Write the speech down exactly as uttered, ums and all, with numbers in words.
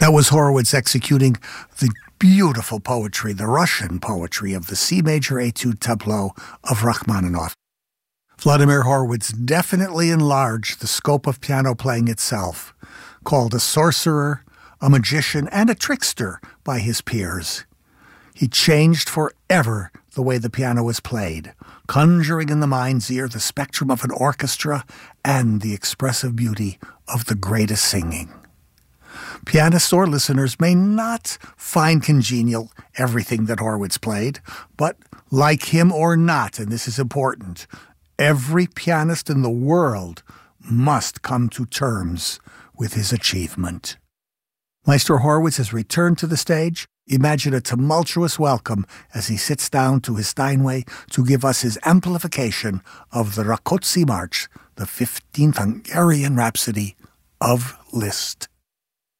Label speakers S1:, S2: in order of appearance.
S1: That was Horowitz executing the beautiful poetry, the Russian poetry of the C major Etude tableau of Rachmaninoff. Vladimir Horowitz definitely enlarged the scope of piano playing itself, called a sorcerer, a magician, and a trickster by his peers. He changed forever the way the piano was played, conjuring in the mind's ear the spectrum of an orchestra and the expressive beauty of the greatest singing. Pianists or listeners may not find congenial everything that Horowitz played, but like him or not, and this is important, every pianist in the world must come to terms with his achievement. Maestro Horowitz has returned to the stage. Imagine a tumultuous welcome as he sits down to his Steinway to give us his amplification of the Rákóczi March, the fifteenth Hungarian Rhapsody of Liszt.